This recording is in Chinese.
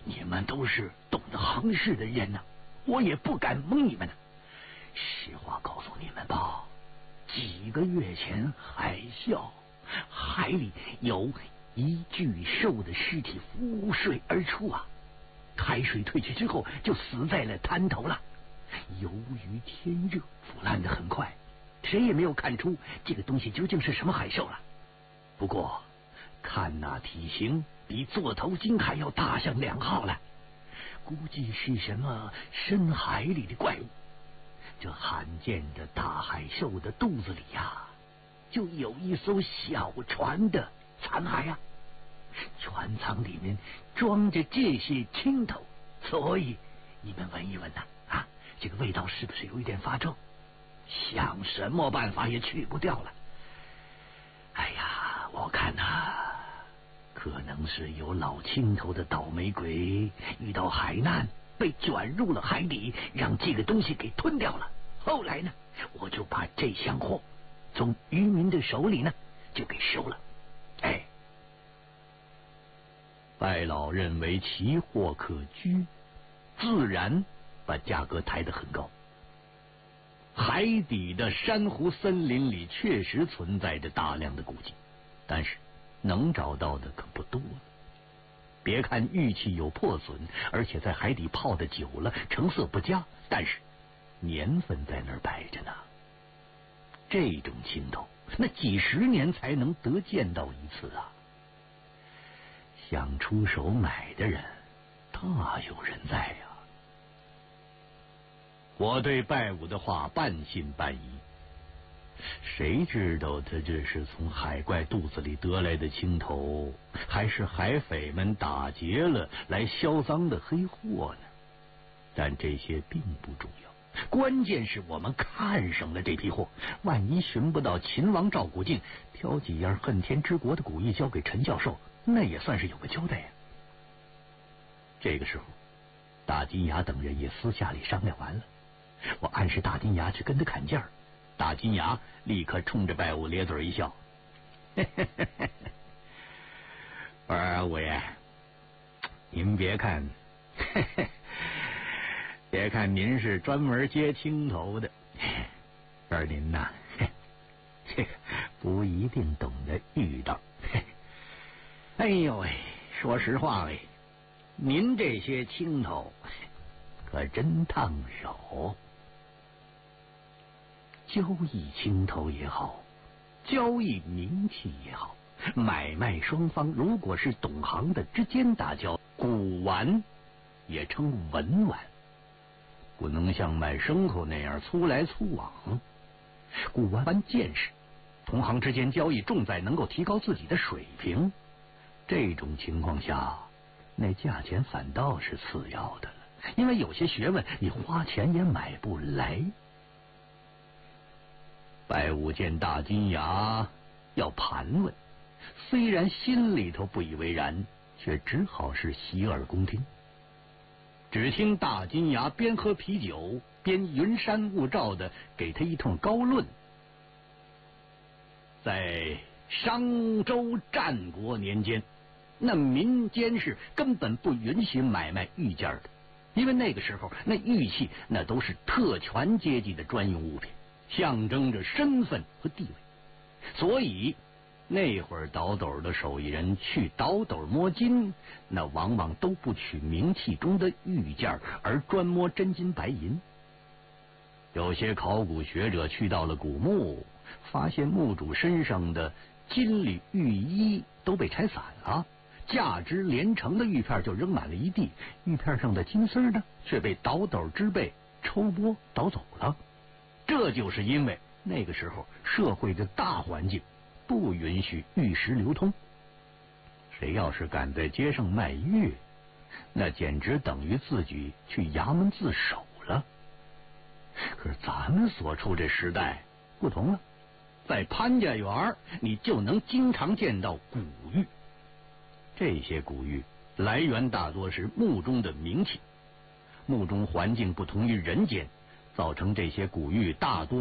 你们都是懂得行事的人呐，我也不敢蒙你们呢。实话告诉你们吧，几个月前海啸，海里有一巨兽的尸体浮水而出啊，海水退去之后就死在了滩头了。由于天热，腐烂得很快，谁也没有看出这个东西究竟是什么海兽了。不过看那体型，比座头鲸还要大上2号了，估计是什么深海里的怪物。这罕见的大海兽的肚子里呀，就有一艘小船的残骸啊，船舱里面装着这些青头，所以你们闻一闻呐，这个味道是不是有一点发臭？想什么办法也去不掉了。哎呀，我看可能是有老青头的倒霉鬼遇到海难，被卷入了海底，让这个东西给吞掉了。后来呢，我就把这箱货从渔民的手里呢就给收了。拜老认为奇货可居，自然把价格抬得很高。海底的珊瑚森林里确实存在着大量的古迹，但是能找到的可不多了。别看玉器有破损，而且在海底泡的久了，成色不佳，但是年份在那儿摆着呢。这种青头，那几十年才能得见到一次啊！想出手买的人大有人在呀。我对拜武的话半信半疑，谁知道他这是从海怪肚子里得来的青头，还是海匪们打劫了来销赃的黑货呢？但这些并不重要，关键是我们看上了这批货，万一寻不到秦王赵古镜，挑几样恨天之国的古玉交给陈教授，那也算是有个交代呀。这个时候，大金牙等人也私下里商量完了，我暗示大金牙去跟他砍价。大金牙立刻冲着拜武咧嘴一笑，我说五爷，您别看别看您是专门接青头的，而您呐，这个不一定懂得遇到。哎呦喂，说实话喂，您这些青头可真烫手。交易青头也好，交易名器也好，买卖双方如果是懂行的之间打交，古玩也称文玩，不能像买牲口那样粗来粗往。古玩见识，同行之间交易重在能够提高自己的水平。这种情况下，那价钱反倒是次要的了，因为有些学问你花钱也买不来。拜武见大金牙要盘问，虽然心里头不以为然，却只好是洗耳恭听。只听大金牙边喝啤酒边云山雾罩的给他一通高论。在商周战国年间，那民间是根本不允许买卖玉件的，因为那个时候那玉器那都是特权阶级的专用物品，象征着身份和地位，所以那会儿倒斗的手艺人去倒斗摸金，那往往都不取名器中的玉件，而专摸真金白银。有些考古学者去到了古墓，发现墓主身上的金缕玉衣都被拆散了，价值连城的玉片就扔满了一地，玉片上的金丝呢却被倒斗之辈抽剥倒走了。这就是因为那个时候社会的大环境不允许玉石流通，谁要是敢在街上卖玉，那简直等于自己去衙门自首了。可是咱们所处这时代不同了，在潘家园你就能经常见到古玉，这些古玉来源大多是墓中的名器，墓中环境不同于人间，造成这些古玉大多